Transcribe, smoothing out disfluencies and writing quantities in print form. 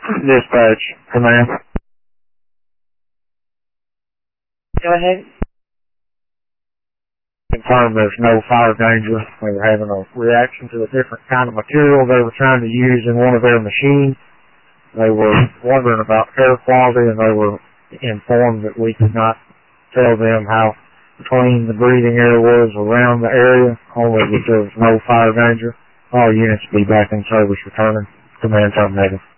Dispatch, command. Go ahead. Confirm there's no fire danger. They were having a reaction to a different kind of material they were trying to use in one of their machines. They were wondering about air quality, and they were informed that we could not tell them how clean the breathing air was around the area, only that there was no fire danger. All units be back in service returning. Command terminated.